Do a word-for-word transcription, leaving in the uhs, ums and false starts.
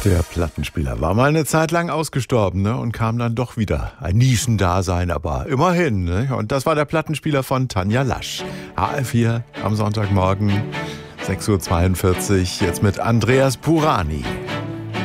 Der Plattenspieler war mal eine Zeit lang ausgestorben, ne, und kam dann doch wieder. Ein Nischendasein, aber immerhin. Ne? Und das war der Plattenspieler von Tanja Lasch. H R vier am Sonntagmorgen, sechs Uhr zweiundvierzig, jetzt mit Andreas Burani.